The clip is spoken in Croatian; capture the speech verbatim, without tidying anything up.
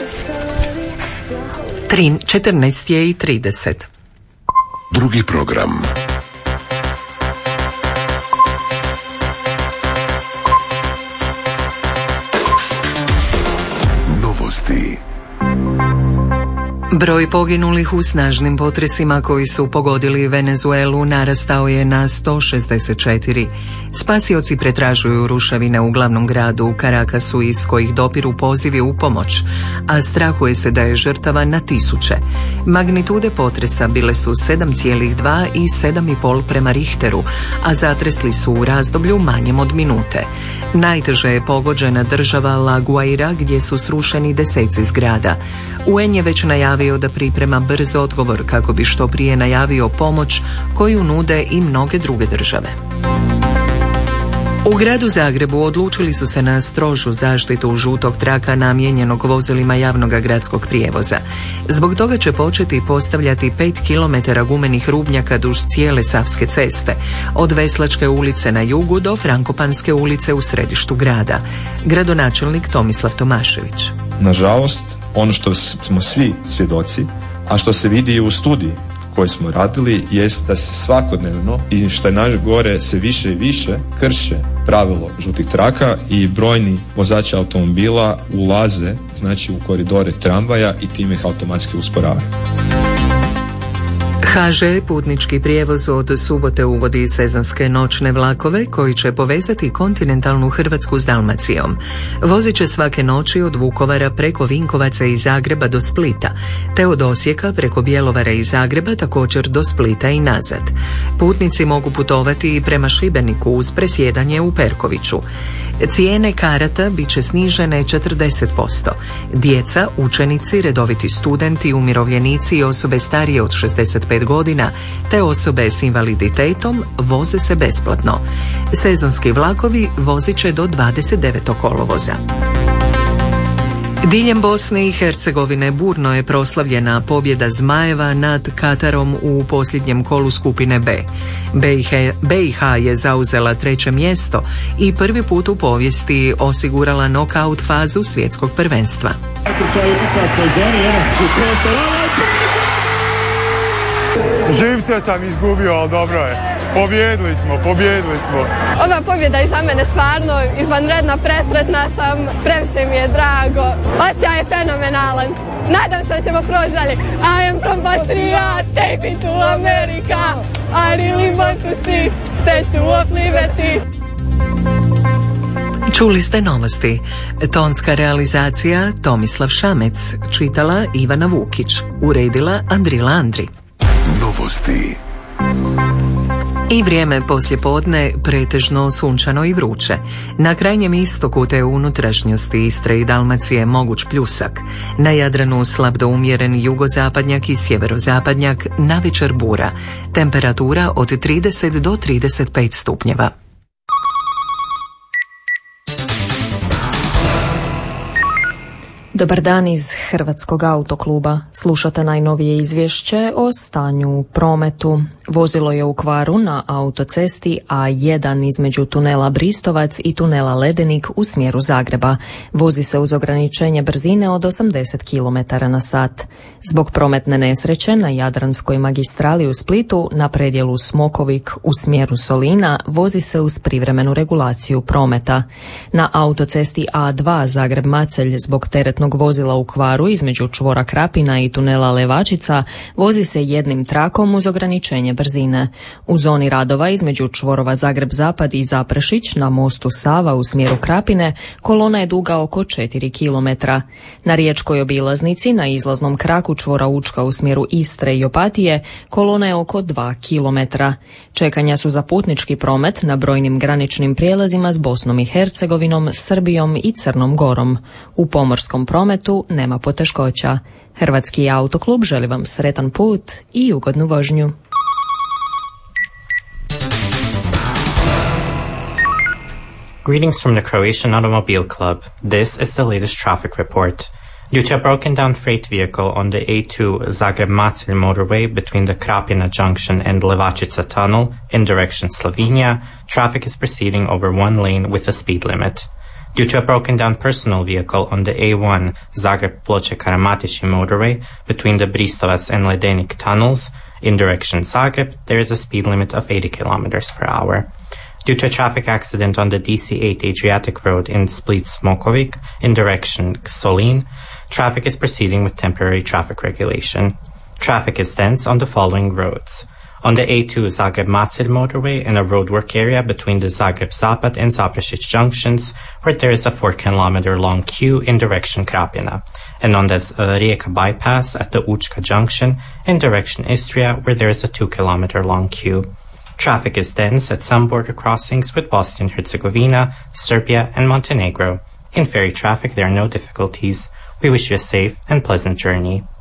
četrnaest je i trideset. Drugi program. Novosti. Broj poginulih u snažnim potresima koji su pogodili Venezuelu narastao je na sto šezdeset četiri. Spasioci pretražuju ruševine u glavnom gradu u Caracasu iz kojih dopiru pozivi u pomoć, a strahuje se da je žrtava na tisuće. Magnitude potresa bile su sedam zarez dva i sedam zarez pet prema Richteru, a zatresli su u razdoblju manjem od minute. Najteže je pogođena država La Guaira gdje su srušeni deseci zgrada. U en je već najavio da priprema brz odgovor kako bi što prije najavio pomoć koju nude i mnoge druge države. U gradu Zagrebu odlučili su se na strožu zaštitu žutog traka namijenjenog vozilima javnog gradskog prijevoza. Zbog toga će početi postavljati pet kilometara gumenih rubnjaka duž cijele Savske ceste, od Veslačke ulice na jugu do Frankopanske ulice u središtu grada. Gradonačelnik Tomislav Tomašević. Nažalost, ono što smo svi svjedoci, a što se vidi i u studiji koje smo radili, jest da se svakodnevno i što je najgore se više i više krše pravilo žutih traka i brojni vozači automobila ulaze znači u koridore tramvaja i time ih automatski usporavaju. ha že putnički prijevoz od subote uvodi sezonske noćne vlakove koji će povezati kontinentalnu Hrvatsku s Dalmacijom. Vozit će svake noći od Vukovara preko Vinkovaca i Zagreba do Splita, te od Osijeka preko Bjelovara i Zagreba također do Splita i nazad. Putnici mogu putovati i prema Šibeniku uz presjedanje u Perkoviću. Cijene karata bit će snižene četrdeset posto. Djeca, učenici, redoviti studenti, umirovljenici i osobe starije od šezdeset pet godina te osobe s invaliditetom voze se besplatno. Sezonski vlakovi vozit će do dvadeset devetog kolovoza. Diljem Bosne i Hercegovine burno je proslavljena pobjeda Zmajeva nad Katarom u posljednjem kolu skupine B. be i ha je zauzela treće mjesto i prvi put u povijesti osigurala nokaut fazu svjetskog prvenstva. Živce sam izgubio, ali dobro je. Pobjedili smo, pobjedili smo. Ova pobjeda je za mene stvarno izvanredna, presretna sam, previše mi je drago. Osjećaj je fenomenalan. Nadam se da ćemo proći dalje. I am from Bosnia, take me to America. I really want to see Statue of Liberty. Čuli ste novosti. Tonska realizacija Tomislav Šamec, čitala Ivana Vukić, uredila Andrila Andri. Novosti. I vrijeme poslijepodne pretežno sunčano i vruće. Na krajnjem istoku te unutrašnjosti Istre i Dalmacije moguć pljusak. Na Jadranu slab do umjeren jugozapadnjak i sjeverozapadnjak, navečer bura. Temperatura od trideset do trideset pet stupnjeva. Dobar dan iz Hrvatskog autokluba. Slušate najnovije izvješće o stanju u prometu. Vozilo je u kvaru na autocesti A jedan između tunela Bristovac i tunela Ledenik u smjeru Zagreba. Vozi se uz ograničenje brzine od osamdeset kilometara na sat. Zbog prometne nesreće na Jadranskoj magistrali u Splitu na predjelu Smokovik u smjeru Solina vozi se uz privremenu regulaciju prometa. Na autocesti A dva Zagreb-Macelj zbog teretnog vozila u kvaru između čvora Krapina i tunela Levačica vozi se jednim trakom uz ograničenje brzine. U zoni radova između čvorova Zagreb-Zapad i Zaprešić na mostu Sava u smjeru Krapine kolona je duga oko četiri kilometra. Na riječkoj obilaznici na izlaznom kraku čvora Učka u smjeru Istre i Opatije kolona je oko dva kilometra. Čekanja su za putnički promet na brojnim graničnim prijelazima s Bosnom i Hercegovinom, Srbijom i Crnom Gorom. U pomorskom prometu nema poteškoća. Hrvatski autoklub želi vam sretan put i ugodnu vožnju. Greetings from the Croatian Automobile Club. This is the latest traffic report. Due to a broken down freight vehicle on the A two Zagreb-Macelj motorway between the Krapina junction and Levačica tunnel in direction Slovenia, traffic is proceeding over one lane with a speed limit. Due to a broken-down personal vehicle on the A one Zagreb-Ploče-Karamatici motorway between the Bristovac and Ledenik tunnels in direction Zagreb, there is a speed limit of eighty kilometers per hour. Due to a traffic accident on the D C eight Adriatic Road in Split-Smokovik in direction Solin, traffic is proceeding with temporary traffic regulation. Traffic is dense on the following roads. On the A two Zagreb-Macelj motorway in a roadwork area between the Zagreb-Zapad and Zaprešić junctions, where there is a four kilometer long queue in direction Krapina, and on the uh, Rijeka bypass at the Učka junction in direction Istria, where there is a two kilometer long queue. Traffic is dense at some border crossings with Bosnia-Herzegovina, Serbia, and Montenegro. In ferry traffic, there are no difficulties. We wish you a safe and pleasant journey.